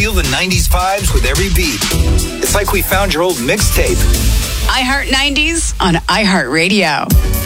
Feel the 90s vibes with every beat. It's like we found your old mixtape. iHeart 90s on iHeartRadio.